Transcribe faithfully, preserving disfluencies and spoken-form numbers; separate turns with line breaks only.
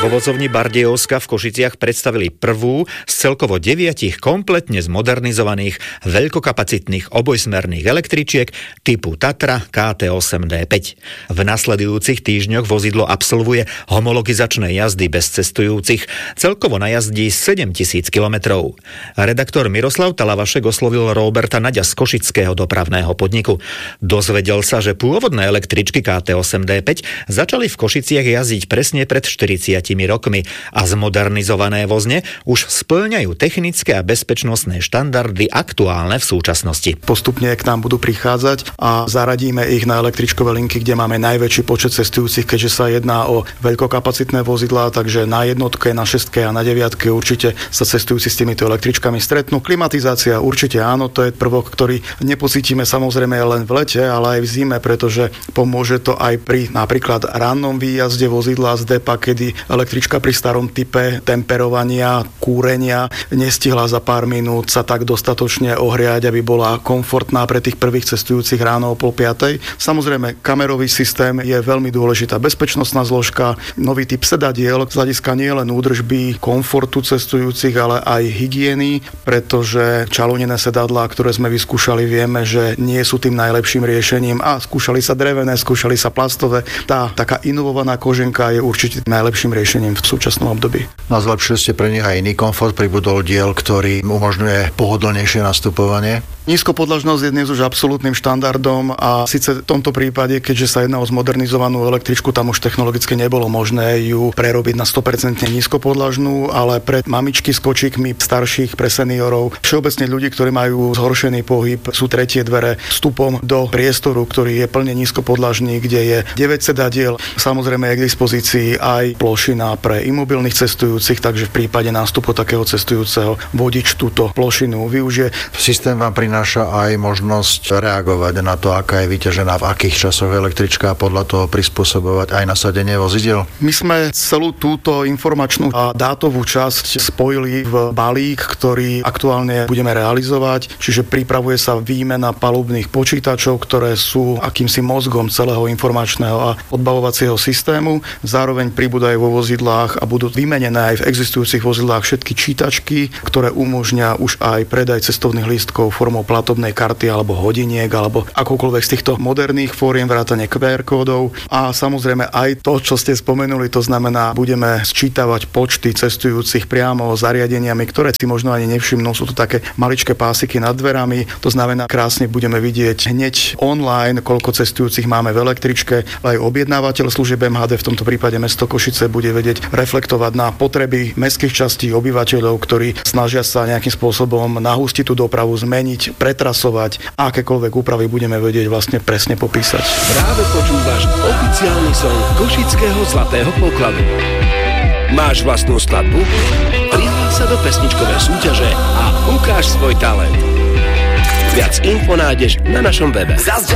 Vo vozovni Bardejovska v Košiciach predstavili prvú z celkovo deviatich kompletne zmodernizovaných veľkokapacitných obojsmerných električiek typu Tatra ká té osem dé päť. V nasledujúcich týždňoch vozidlo absolvuje homologizačné jazdy bez cestujúcich. Celkovo najazdí sedemtisíc kilometrov. Redaktor Miroslav Talavašek oslovil Roberta Naďa z košického dopravného podniku. Dozvedel sa, že pôvodné električky ká té osem dé päť začali v Košiciach jazdiť presne pred štyridsiatimi rokmi a zmodernizované vozne už spĺňajú technické a bezpečnostné štandardy aktuálne v súčasnosti.
Postupne k nám budú prichádzať a zaradíme ich na električkové linky, kde máme najväčší počet cestujúcich, keďže sa jedná o veľkokapacitné vozidlá, takže na jednotke, na šestke a na deviatke určite sa cestujúci s týmito električkami stretnú. Klimatizácia určite áno, to je prvok, ktorý nepocítime samozrejme len v lete, ale aj v zime, pretože pomôže to aj pri napríklad rannom výjazde vozidla z depa, kedy električka pri starom type temperovania, kúrenia nestihla za pár minút sa tak dostatočne ohriať, aby bola komfortná pre tých prvých cestujúcich ráno o pol piatej. Samozrejme, kamerový systém je veľmi dôležitá bezpečnostná zložka, nový typ sedadiel z hľadiska nie len údržby, komfortu cestujúcich, ale aj hygieny, pretože čalunené sedadlá, ktoré sme vyskúšali, vieme, že nie sú tým najlepším riešením a skúšali sa drevené, skúšali sa plastové. Tá taká inovovaná koženka je určite najlepším riešením v súčasnom období.
No zlepšili ste pre nich aj iný komfort, pribudol diel, ktorý umožňuje pohodlnejšie nastupovanie?
Nízkopodlažnosť je dnes už absolútnym štandardom a síce v tomto prípade, keďže sa jedná o zmodernizovanú električku, tam už technologicky nebolo možné ju prerobiť na sto percent nízkopodlažnú, ale pre mamičky s kočíkmi, starších, pre seniorov, všeobecne ľudí, ktorí majú zhoršený pohyb, sú tretie dvere vstupom do priestoru, ktorý je plne nízkopodlažný, kde je deväť sedadiel. Samozrejme je k dispozícii aj plošina pre imobilných cestujúcich, takže v prípade nástupu takého cestujúceho vodič túto plošinu využije.
Systém vám prináša aj možnosť reagovať na to, aká je vyťažená, v akých časoch električka a podľa toho prispôsobovať aj nasadenie vozidiel?
My sme celú túto informačnú a dátovú časť spojili v balík, ktorý aktuálne budeme realizovať, čiže pripravuje sa výmena palubných počítačov, ktoré sú akýmsi mozgom celého informačného a odbavovacieho systému. Zároveň pribúdajú vo vozidlách a budú vymenené aj v existujúcich vozidlách všetky čítačky, ktoré umožňa už aj predaj cestovných lístkov formou platobnej karty alebo hodiniek alebo akoukoľvek z týchto moderných fóriem vrátane kú er kódov a samozrejme aj to, čo ste spomenuli, to znamená, budeme sčítavať počty cestujúcich priamo zariadeniami, ktoré si možno ani nevšimnú, sú to také maličké pásiky nad dverami, to znamená, krásne budeme vidieť hneď online, koľko cestujúcich máme v električke, aj objednávateľ služieb em há dé, v tomto prípade mesto Košice, bude vedieť reflektovať na potreby mestských častí obyvateľov, ktorí snažia sa nejakým spôsobom nahustiť tú dopravu, zmeniť, pretrasovať, akékoľvek úpravy budeme vedieť vlastne presne popísať.
Práve počúvaš oficiálny song Košického zlatého pokladu. Máš vlastnú skladbu? Prihlás sa do pesničkovej súťaže a ukáž svoj talent. Viac info nájdeš na našom webe.